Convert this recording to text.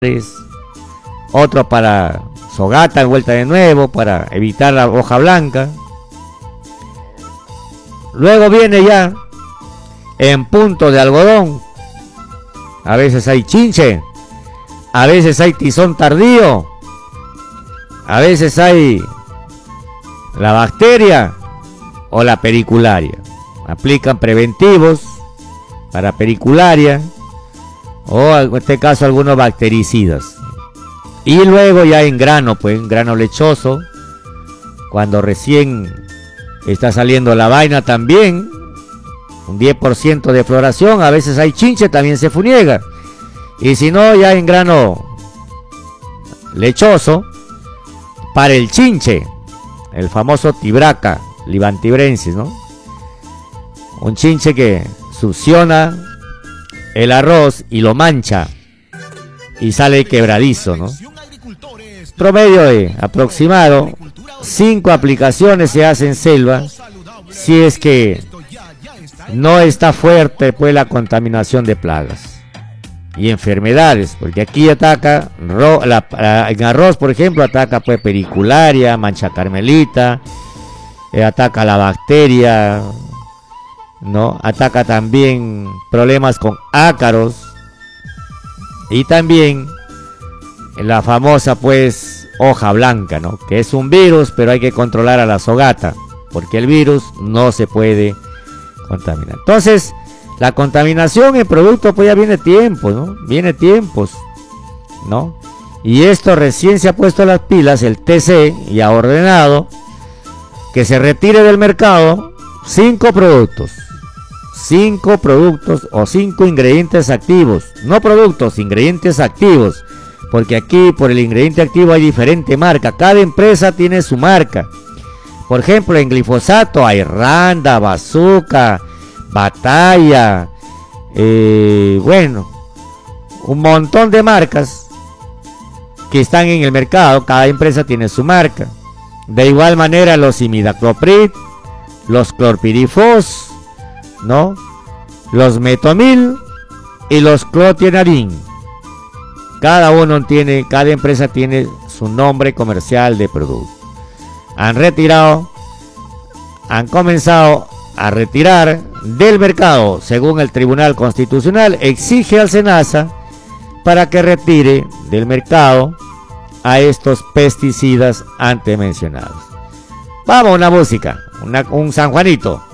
otro para Sogata en vuelta de nuevo, para evitar la hoja blanca. Luego viene ya en punto de algodón. A veces hay chinche, a veces hay tizón tardío, a veces hay la bacteria o la pericularia. Aplican preventivos para pericularia o en este caso algunos bactericidas. Y luego ya en grano, pues en grano lechoso, cuando recién está saliendo la vaina también, un 10% de floración, a veces hay chinche, también se funiega. Y si no, ya en grano lechoso, para el chinche, el famoso tibraca, libantibrensis, ¿no? Un chinche que succiona el arroz y lo mancha y sale quebradizo, ¿no? Promedio de aproximado 5 aplicaciones se hacen en selva si es que no está fuerte pues la contaminación de plagas y enfermedades, porque aquí ataca en arroz, por ejemplo, ataca pues pericularia, mancha carmelita, ataca la bacteria, ¿no? Ataca también problemas con ácaros y también la famosa pues hoja blanca, ¿no? Que es un virus, pero hay que controlar a la sogata porque el virus no se puede contaminar. Entonces la contaminación en producto pues ya viene tiempo, ¿no? Viene tiempos, ¿no? Y esto recién se ha puesto las pilas el TC y ha ordenado que se retire del mercado 5 productos o 5 ingredientes activos, no productos, ingredientes activos, porque aquí por el ingrediente activo hay diferente marca, cada empresa tiene su marca. Por ejemplo, en glifosato hay Randa, Bazooka, Batalla, bueno, un montón de marcas que están en el mercado, cada empresa tiene su marca. De igual manera los imidacloprid, los clorpirifos, ¿no? Los metomil y los clotianidin. Cada empresa tiene su nombre comercial de producto. Han comenzado a retirar del mercado, según el Tribunal Constitucional, exige al SENASA para que retire del mercado a estos pesticidas antes mencionados. Vamos a una música, un San Juanito.